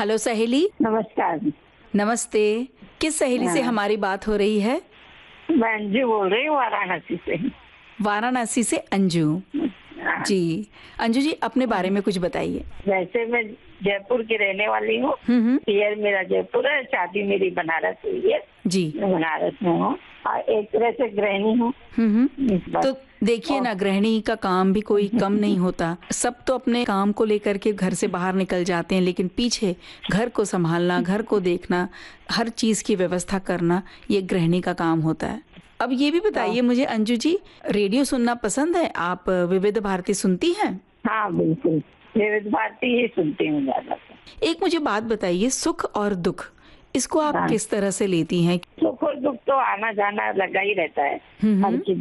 Hello सहेली। नमस्कार। नमस्ते। किस सहेली से हाँ, हमारी बात हो रही है? मैं अंजू बोल रही हूँ वाराणसी से। वाराणसी से अंजू। हाँ, जी। अंजू जी, अपने बारे में कुछ बताइए। वैसे मैं जयपुर की रहने वाली हूँ। हम्म। पियर मेरा जयपुर है, शादी मेरी बनारस हुई है। जी। मैं बनारस में हूँ और एक तरह से गृहिणी हूँ। हम्म। बस। तो देखिए और ना, गृहिणी का काम भी कोई कम नहीं होता। सब तो अपने काम को लेकर के घर से बाहर निकल जाते हैं, लेकिन पीछे घर को संभालना, घर को देखना, हर चीज की व्यवस्था करना, ये गृहिणी का काम होता है। अब ये भी हाँ, बताइए मुझे अंजू जी, रेडियो सुनना पसंद है? आप विविध भारती सुनती हैं? हाँ, बिल्कुल विविध भारती ही सुनती हूँ ज्यादातर। एक मुझे बात बताइए, सुख और दुख, इसको आप हाँ, किस तरह से लेती हैं? सुख और दुख तो आना जाना लगा ही रहता है हर हम्म। किसी